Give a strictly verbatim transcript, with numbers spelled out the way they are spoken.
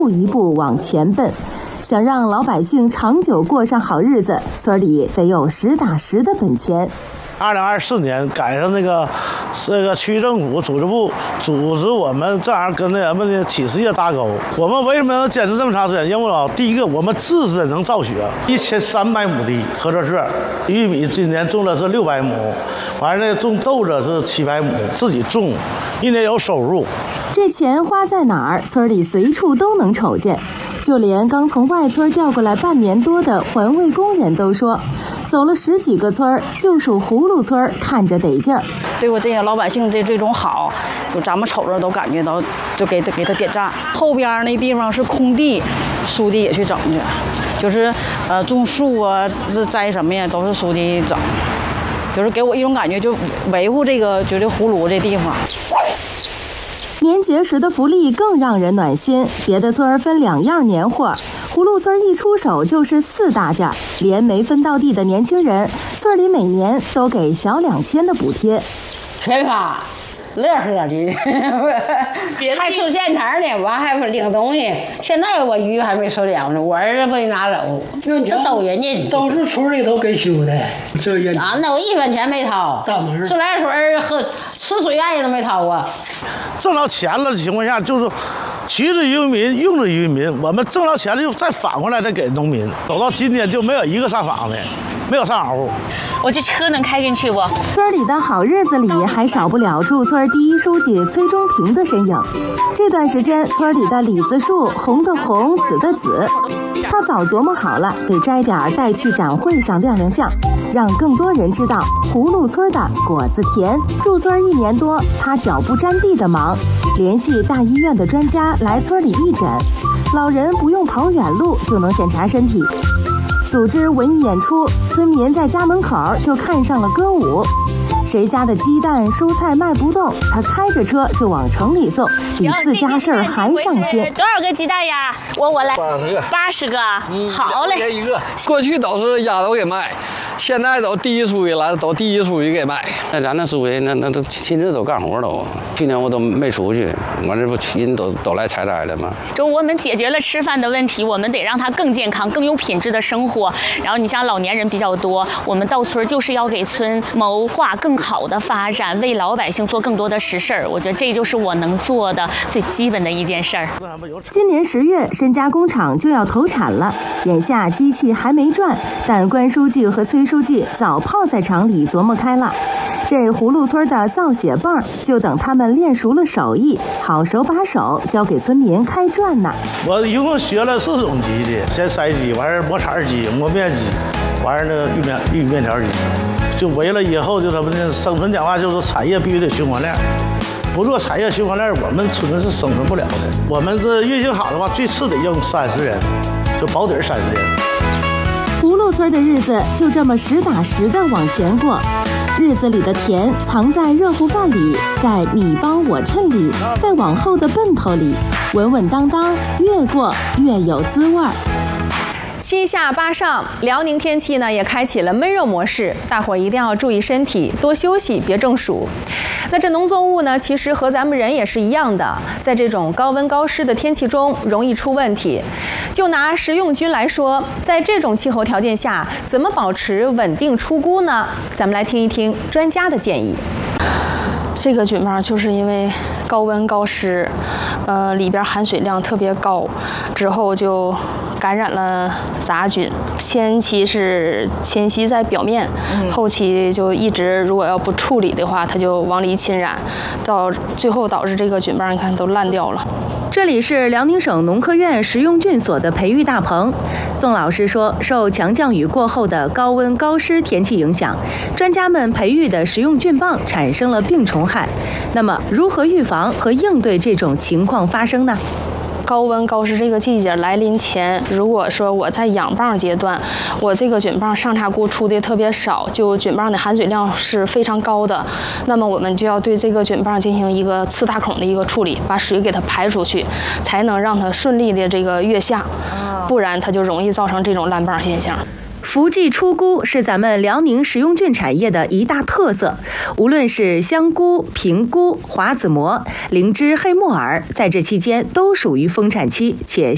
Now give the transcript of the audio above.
步一步往前奔。想让老百姓长久过上好日子，村里得有实打实的本钱。 二零二四年赶上那个这个区政府组织部组织我们这样跟那人们的企事业搭钩。我们为什么要坚持这么长时间？因为啊，第一个我们自身能造血，一千三百亩地合作社，玉米今年种的是六百亩，完了种豆子是七百亩，自己种，一年有收入。 这钱花在哪儿，村里随处都能瞅见。就连刚从外村调过来半年多的环卫工人都说，走了十几个村，就属葫芦村看着得劲儿。 对我这些老百姓的这种好，就咱们瞅着都感觉到，就给他给他点赞。后边那地方是空地，书记也去整去，就是呃种树啊，是栽什么呀，都是书记整，就是给我一种感觉，就维护这个就这葫芦这地方。 年节时的福利更让人暖心，别的村分两样年货，葫芦村一出手就是四大件，连没分到地的年轻人，村里每年都给小两千的补贴。 全发，乐呵的，还收现成的，完还不领东西。现在我鱼还没收了呢，我儿子没拿走，这都人家都是村里头给修的，这人啊，那我一分钱没掏，自来水喝吃水愿都没掏过。 挣到钱了的情况下，就是取之于民，用之于民。我们挣到钱了，就再返回来再给农民。走到今天就没有一个上访的，没有上访户。 我这车能开进去不？ 村里的好日子里还少不了驻村第一书记崔中平的身影。这段时间，村里的李子树红的红，紫的紫。他早琢磨好了，得摘点带去展会上亮亮相，让更多人知道葫芦村的果子甜。驻村一年多，他脚不沾地的忙，联系大医院的专家来村里义诊，老人不用跑远路就能检查身体。组织文艺演出，村民在家门口就看上了歌舞。谁家的鸡蛋蔬菜卖不动，他开着车就往城里送，比自家事儿还上心。 多少个鸡蛋呀？我我来。 八十个。 八十个，嗯、好嘞。 一个。过去都是丫头给卖，现在都第一书记来，都第一书记给卖。 那咱那书记那那都亲自都干活都。去年我都没出去，我这不人都都来采摘了吗？ 就我们解决了吃饭的问题，我们得让他更健康、更有品质的生活。然后你像老年人比较多，我们到村就是要给村谋划更好的发展，为老百姓做更多的实事儿。我觉得这就是我能做的最基本的一件事儿。 今年十月，申家工厂就要投产了，眼下机器还没转，但关书记和崔书记早泡在厂里琢磨开了。这葫芦村的造血泵就等他们练熟了手艺，好手把手交给村民开转呢。 我一共学了四种机器，先筛机，完事磨铲机、磨面机，完事那个玉面玉米面条机。就为了以后就他们的生存讲话，就是产业必须得循环链，不做产业循环链，我们村是生存不了的。我们这运行好的话，最次得用三十人，就保底三十人。 葫芦村的日子就这么实打实的往前过。日子里的甜藏在热乎饭里，在你帮我衬里，在往后的奔头里，稳稳当当，越过越有滋味儿。 七下八上，辽宁天气呢也开启了闷热模式，大伙儿一定要注意身体，多休息，别中暑。那这农作物呢，其实和咱们人也是一样的，在这种高温高湿的天气中容易出问题。就拿食用菌来说，在这种气候条件下，怎么保持稳定出菇呢？咱们来听一听专家的建议。 这个菌棒就是因为高温高湿，呃，里边含水量特别高，之后就感染了杂菌。先期是侵袭在表面，嗯、后期就一直如果要不处理的话，它就往里侵染，到最后导致这个菌棒你看都烂掉了。 这里是辽宁省农科院食用菌所的培育大棚。宋老师说，受强降雨过后的高温高湿天气影响，专家们培育的食用菌棒产生了病虫害。那么，如何预防和应对这种情况发生呢？ 高温高湿这个季节来临前，如果说我在养棒阶段，我这个菌棒上叉菇出的特别少，就菌棒的含水量是非常高的，那么我们就要对这个菌棒进行一个刺大孔的一个处理，把水给它排出去，才能让它顺利的这个越下，不然它就容易造成这种烂棒现象。 伏季出菇是咱们辽宁食用菌产业的一大特色，无论是香菇、平菇、华子蘑、灵芝、黑木耳，在这期间都属于丰产期，且